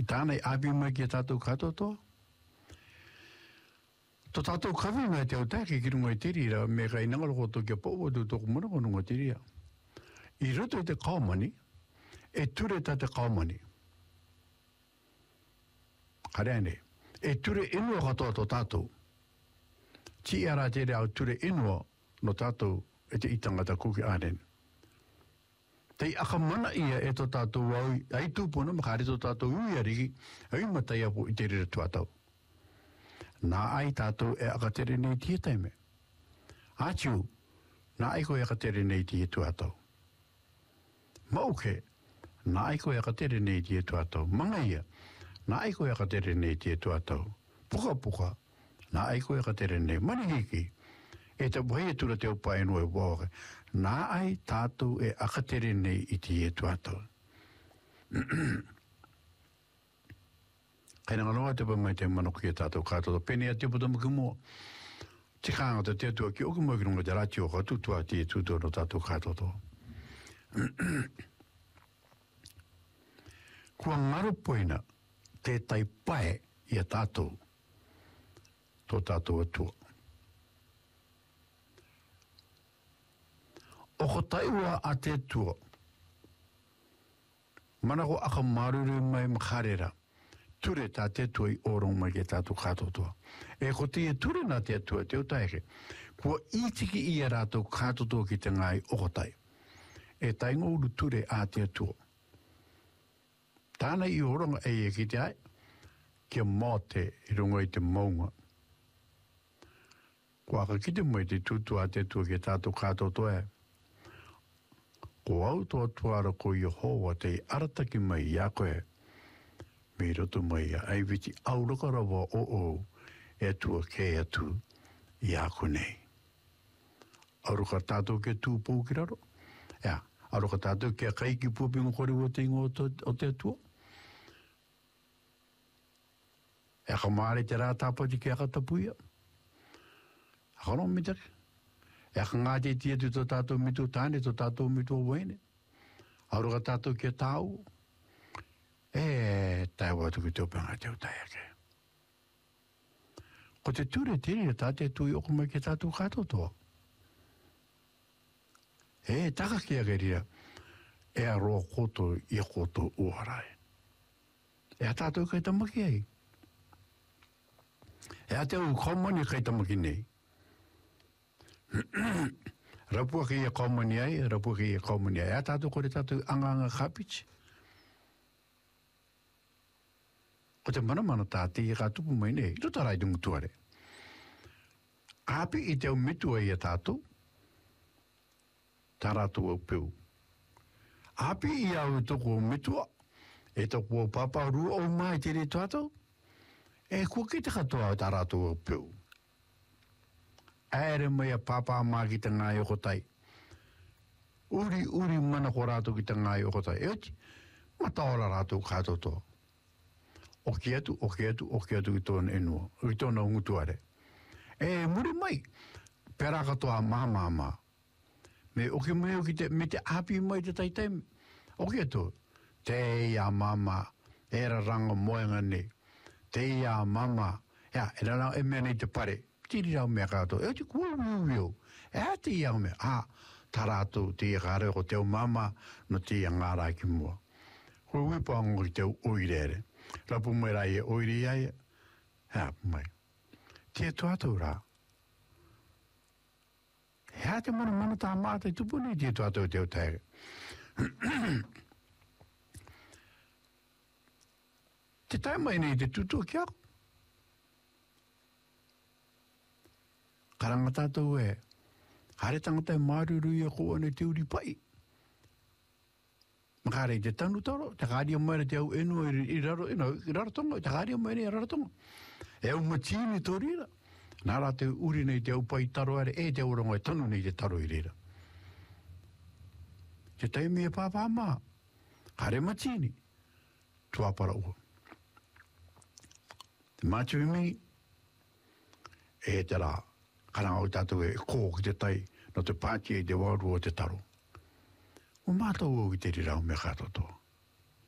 tānei abi mai ki tātou katoa. Tō tātou kawi mai te au tāke ki runga i tiri ra me kai nangaloko tō kia pōwa tō tōku mana ko runga tiri ra. I roto te kaumani, e ture ta te kaumani. Karea ne, e ture inua katoa tō tātou. Ti ara te reo ture inua no tātou e te itangata kuki aren. Tei aka mana ia e tō tātou au, ai tūpuna makare tō tātou ui ariki, ai matai apu i te rira tuatau. Nā ai tātou e aka tere nei tia taime. Ātiu, nā ai koe aka tere nei tia tuatau. Mauke, nā ai koe aka tere nei tia tuatau. Mangaia, nā ai koe aka tere nei tia tuatau. Puka puka, nā ai koe aka tere nei. Manihiki, e te wahi e tura te upa e noe wāke. Nā ai tātou e aka tere nei i tia tuatau. Kei nga loa te pangai te manoko ki tātou kātoto. Pene a te putamuki mua. Te kānga te te atua ki oku mua ki runga te rati o ka tutua te tutua no tātou kātoto. Kua ngaro poina te tai pae i a tātou. Tō tātou atua. Oko taiwa a te tua. Manako aka maruru mai makarera. Ture tā te tua i orong mai ke tātou kātotoa. E ko te ture nā te tua te utaike. Kua itiki i a rātou kātotoa ki te ngai okotai. E tai ngōru ture a te tua. Tāna i oronga e ki te ai. Kia mōte i runga i te maunga. Kua ka ki te mai te tutua a te tua ki tātou kātotoa e. Ko au toa tuara ko i hoa te arataki mai i a koe. Me roto mai a ai viti auraka rawa o e tua ke atu i ako nei. Auraka tātou ke tūpō ki raro. Ea, auraka tātou ke kai ki pūpingo kore o te ingo o te atua. Ea ka maare te rā tāpati ke aka tapuia. Aka no mitake. Ea ka ngā te tia tu tō tātou mitu tāne, tō tātou mitu o wene. Auraka tātou ke tāu. E tai watu ki te upanga te utai ake. Ko te ture tiri tā te tui oku mai ke tātou kātotoa. E taka ki ake ria. E a roa koto i a koto uharai. E a tātou kai tamaki ai. E a te au kaumani kai tamaki nei. Rapua ki a kaumani ai, rapua ki a kaumani ai. E a tātou kore tātou anganga kapich. O te mana tāti i kā tupu mai nei, ito tarai dungu tuare. Api i te au mitua i a tātou, tā rātou au piu. Api i au toko mitua, e toko au papa rua au mai te re tātou, e kua ki te katoa tā rātou au piu. Aere mai a papa mā ki te ngai okotai. Uri mana ko rātou ki te ngai okotai. E oti, mataora rātou kātotoa. Oki atu ki tōna enua, ki tōna ungutuare. E muri mai, pera katoa mā. Me oki mai oki te, me te api mai te taitaim. Oki atu, te ia mama, era ranga moenga ne. Te ia mama, ia, e rana e mea nei te pare. Tiri rau mea kato, e te kuawiu. E te ia mea, tā rātou te ia kāre ko teo mama, no te ia ngārai ki mua. Koe wipa ango ki teo oirere. Rapu mai rai e oiri ai, hea mai. Tia tuatau rā. Hea te mana tā mātai tupu nei tia tuatau te utai. Te tai mai nei te tutua ki ako. Karanga tātou e, hare tangatai māruru i a koa nei te uri pai. Makare te tanu taro, te kāria mai te au enu i raratonga, te kāria mai i raratonga. E au matini tō rira. Nā rā te uri nei te au pai taro are, e te auronga e tanu nei te taro i rira. Te taimi e pāpā mā, kare matini, tuapara ua. Te mātua i mi, e te rā, karanga o tātou e kō ki te tai, no te pātia i te waru o te taro. O mātou o ki te rirau me kātotoa.